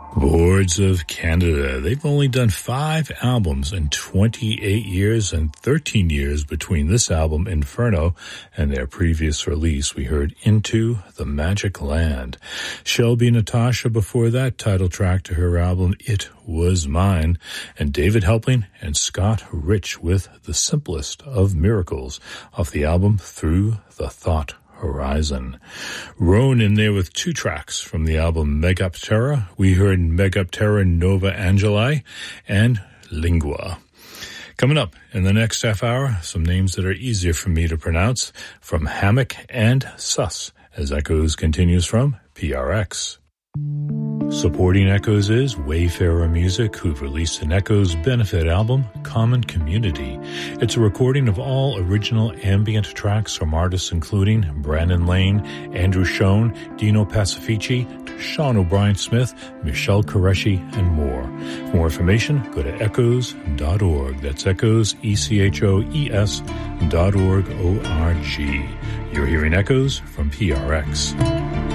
Boards of Canada. They've only done 5 albums in 28 years and 13 years between this album, Inferno, and their previous release. We heard Into the Magic Land. Shelby Natasha before that, title track to her album, It Was Mine. And David Helpling and Scott Rich with The Simplest of Miracles off the album Through the Thought Horizon. Roan in there with 2 tracks from the album Megaptera. We heard Megaptera Nova Angeli and Lingua. Coming up in the next half hour, some names that are easier for me to pronounce from Hammock and Sus as Echoes continues from PRX. Supporting Echoes is Wayfarer Music, who've released an Echoes benefit album, Common Community. It's a recording of all original ambient tracks from artists including Brandon Lane, Andrew Schoen, Dino Pacifici, Sean O'Brien Smith, Michelle Qureshi, and more. For more information, go to echoes.org. That's Echoes, ECHOES.org, O-R-G. You're hearing Echoes from PRX.